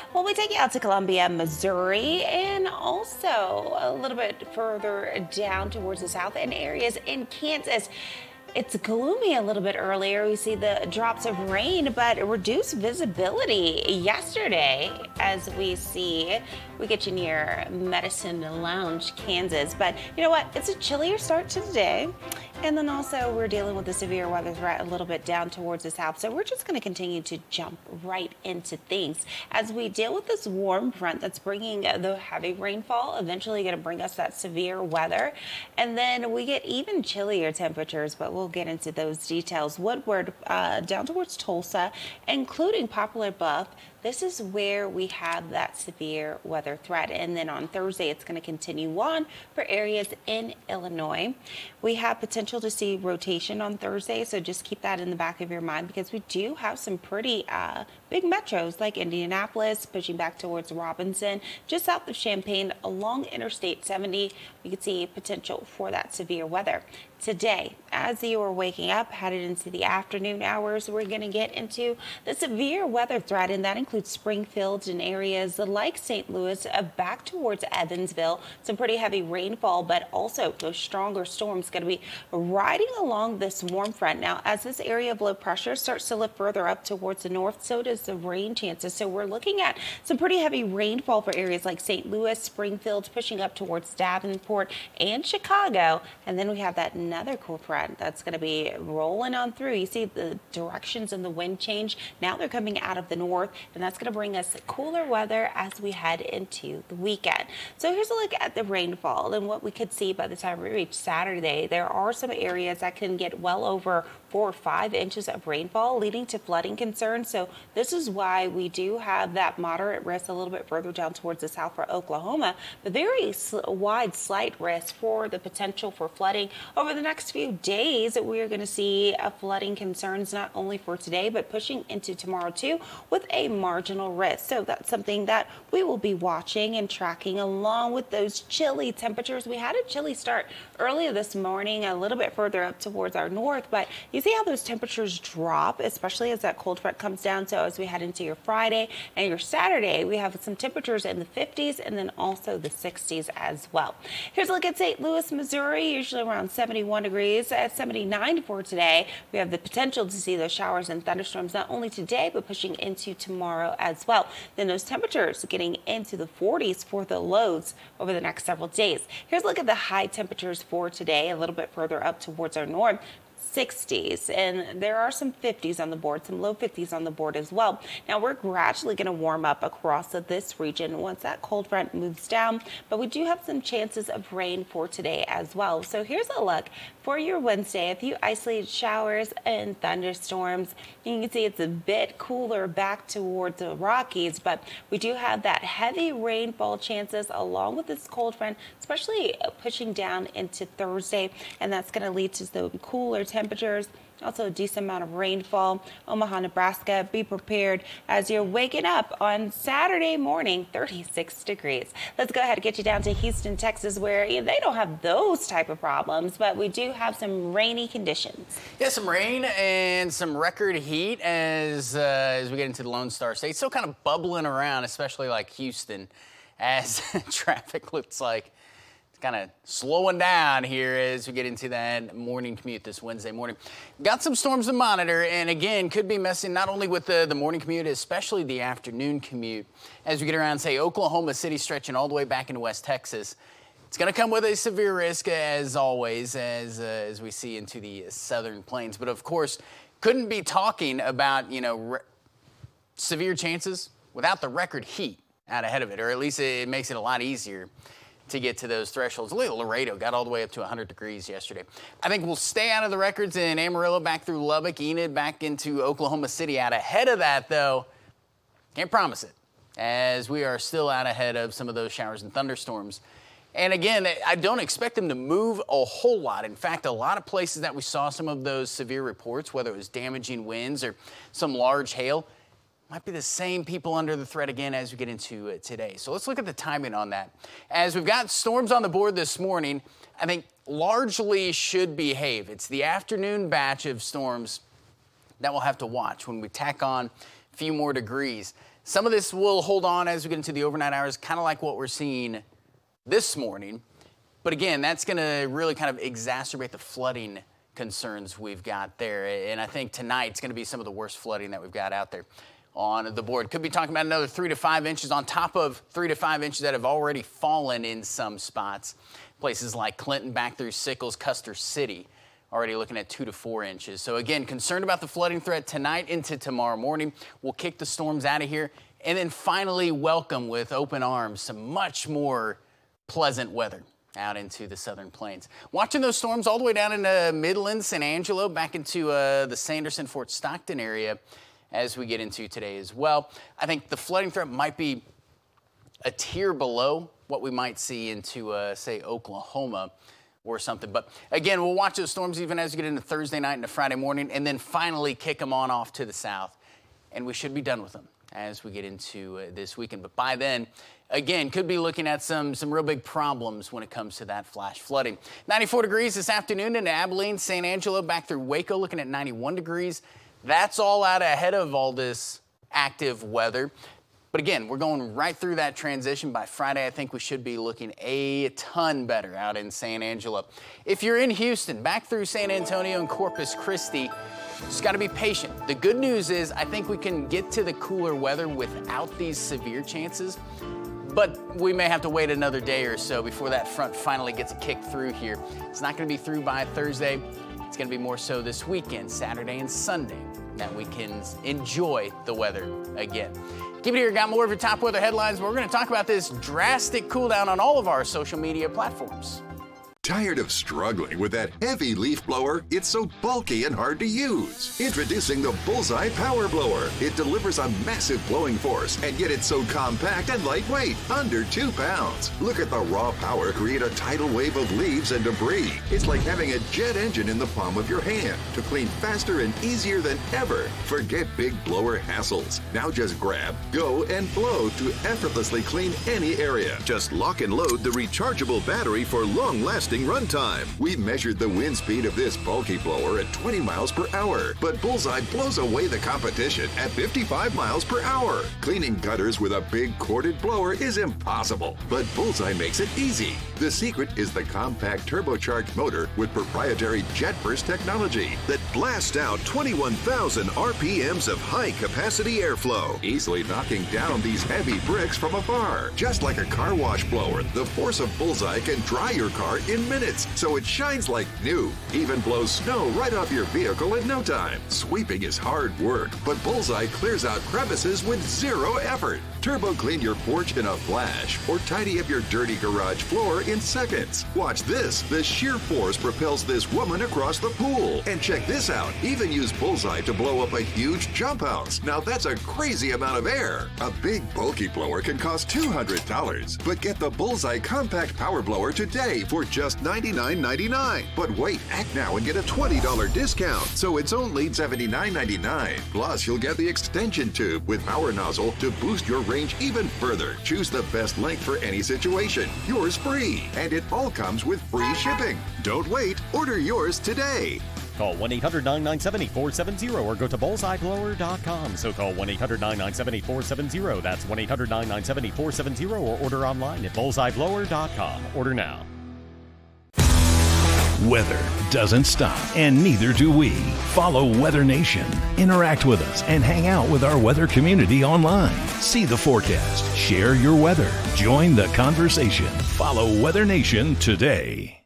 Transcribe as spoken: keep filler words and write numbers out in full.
Well, we take you out to Columbia, Missouri, and also a little bit further down towards the south and areas in Kansas. It's gloomy a little bit earlier. We see the drops of rain, but reduced visibility yesterday as we see. We get you near Medicine Lounge, Kansas. But you know what? It's a chillier start to the day. And then also we're dealing with the severe weather threat a little bit down towards the south. So we're just going to continue to jump right into things as we deal with this warm front that's bringing the heavy rainfall, eventually going to bring us that severe weather. And then we get even chillier temperatures, but we'll get into those details. Woodward uh, down towards Tulsa, including Poplar Bluff. This is where we have that severe weather threat. And then on Thursday, it's going to continue on for areas in Illinois. We have potential to see rotation on Thursday, so just keep that in the back of your mind because we do have some pretty uh, big metros like Indianapolis, pushing back towards Robinson, just south of Champaign along Interstate seventy. We could see potential for that severe weather. Today, as you are waking up, headed into the afternoon hours, we're going to get into the severe weather threat, and that includes Springfield and areas like Saint Louis, uh, back towards Evansville. Some pretty heavy rainfall, but also those stronger storms going to be riding along this warm front. Now, as this area of low pressure starts to lift further up towards the north, so does the rain chances. So we're looking at some pretty heavy rainfall for areas like Saint Louis, Springfield, pushing up towards Davenport and Chicago. And then we have that another cool front that's going to be rolling on through. You see the directions and the wind change. Now they're coming out of the north, and that's going to bring us cooler weather as we head into the weekend. So here's a look at the rainfall and what we could see by the time we reach Saturday. There are some areas that can get well over four or five inches of rainfall, leading to flooding concerns. So this is why we do have that moderate risk a little bit further down towards the south for Oklahoma, but very wide slight risk for the potential for flooding over the next few days. We are going to see a flooding concerns not only for today, but pushing into tomorrow too, with a marginal risk. So that's something that we will be watching and tracking along with those chilly temperatures. We had a chilly start earlier this morning, a little bit further up towards our north, but you see how those temperatures drop, especially as that cold front comes down. So as we head into your Friday and your Saturday, we have some temperatures in the fifties and then also the sixties as well. Here's a look at Saint Louis, Missouri, usually around seventy-one degrees. At seventy-nine for today. We have the potential to see those showers and thunderstorms not only today, but pushing into tomorrow as well. Then those temperatures getting into the forties for the lows over the next several days. Here's a look at the high temperatures for today, a little bit further up towards our north. sixties, and there are some fifties on the board, some low fifties on the board as well. Now we're gradually going to warm up across this region once that cold front moves down, but we do have some chances of rain for today as well. So here's a look for your Wednesday. A few isolated showers and thunderstorms. You can see it's a bit cooler back towards the Rockies, but we do have that heavy rainfall chances along with this cold front, especially pushing down into Thursday, and that's going to lead to some cooler temperatures. Temperatures, also a decent amount of rainfall. Omaha, Nebraska, be prepared as you're waking up on Saturday morning, thirty-six degrees. Let's go ahead and get you down to Houston, Texas, where you know, they don't have those type of problems, but we do have some rainy conditions. Yeah, some rain and some record heat as, uh, as we get into the Lone Star State. Still kind of bubbling around, especially like Houston, as traffic looks like kind of slowing down here as we get into that morning commute this Wednesday morning. Got some storms to monitor, and again, could be messing not only with the, the morning commute, especially the afternoon commute. As we get around, say, Oklahoma City stretching all the way back into West Texas. It's going to come with a severe risk, as always, as, uh, as we see into the southern plains. But, of course, couldn't be talking about, you know, re- severe chances without the record heat out ahead of it, or at least it makes it a lot easier to get to those thresholds. Look at Laredo, got all the way up to one hundred degrees yesterday. I think we'll stay out of the records in Amarillo, back through Lubbock, Enid, back into Oklahoma City. Out ahead of that, though, can't promise it, as we are still out ahead of some of those showers and thunderstorms. And again, I don't expect them to move a whole lot. In fact, a lot of places that we saw some of those severe reports, whether it was damaging winds or some large hail, might be the same people under the threat again as we get into it today. So let's look at the timing on that. As we've got storms on the board this morning, I think largely should behave. It's the afternoon batch of storms that we'll have to watch when we tack on a few more degrees. Some of this will hold on as we get into the overnight hours, kind of like what we're seeing this morning. But again, that's going to really kind of exacerbate the flooding concerns we've got there. And I think tonight's going to be some of the worst flooding that we've got out there on the board. Could be talking about another three to five inches on top of three to five inches that have already fallen in some spots. Places like Clinton, back through Sickles, Custer City, already looking at two to four inches. So again, concerned about the flooding threat tonight into tomorrow morning. We'll kick the storms out of here and then finally welcome with open arms some much more pleasant weather out into the southern plains. Watching those storms all the way down into Midland, San Angelo, back into uh, the Sanderson, Fort Stockton area as we get into today as well. I think the flooding threat might be a tier below what we might see into, uh, say, Oklahoma or something. But again, we'll watch those storms even as we get into Thursday night and Friday morning, and then finally kick them on off to the south. And we should be done with them as we get into uh, this weekend. But by then, again, could be looking at some, some real big problems when it comes to that flash flooding. ninety-four degrees this afternoon into Abilene, San Angelo, back through Waco, looking at ninety-one degrees. That's all out ahead of all this active weather. But again, we're going right through that transition. By Friday, I think we should be looking a ton better out in San Angelo. If you're in Houston, back through San Antonio and Corpus Christi, just got to be patient. The good news is I think we can get to the cooler weather without these severe chances. But we may have to wait another day or so before that front finally gets a kick through here. It's not going to be through by Thursday. It's going to be more so this weekend, Saturday and Sunday, that we can enjoy the weather again. Keep it here. Got more of your top weather headlines. We're going to talk about this drastic cool down on all of our social media platforms. Tired of struggling with that heavy leaf blower? It's so bulky and hard to use. Introducing the Bullseye Power Blower. It delivers a massive blowing force, and yet it's so compact and lightweight, under two pounds. Look at the raw power create a tidal wave of leaves and debris. It's like having a jet engine in the palm of your hand to clean faster and easier than ever. Forget big blower hassles. Now just grab, go, and blow to effortlessly clean any area. Just lock and load the rechargeable battery for long-lasting runtime. We measured the wind speed of this bulky blower at twenty miles per hour, but Bullseye blows away the competition at fifty-five miles per hour. Cleaning gutters with a big corded blower is impossible, but Bullseye makes it easy. The secret is the compact turbocharged motor with proprietary jet burst technology that blasts out twenty-one thousand R P Ms of high-capacity airflow, easily knocking down these heavy bricks from afar. Just like a car wash blower, the force of Bullseye can dry your car in minutes, so it shines like new. Even blows snow right off your vehicle in no time. Sweeping is hard work, but Bullseye clears out crevices with zero effort. Turbo clean your porch in a flash, or tidy up your dirty garage floor in seconds. Watch this. The sheer force propels this woman across the pool. And check this out. Even use Bullseye to blow up a huge jump house. Now that's a crazy amount of air. A big bulky blower can cost two hundred dollars, but get the Bullseye Compact Power Blower today for just ninety-nine ninety-nine. But wait, act now and get a twenty dollars discount, so it's only seventy-nine ninety-nine. Plus, you'll get the extension tube with power nozzle to boost your range even further. Choose the best length for any situation. Yours free, and it all comes with free shipping. Don't wait. Order yours today. Call one eight hundred nine nine seven four seven zero or go to bullseye blower dot com. So call one eight hundred nine nine seven four seven zero. That's one eight hundred nine nine seven four seven zero or order online at bullseye blower dot com. Order now. Weather doesn't stop, and neither do we. Follow Weather Nation. Interact with us and hang out with our weather community online. See the forecast. Share your weather. Join the conversation. Follow Weather Nation today.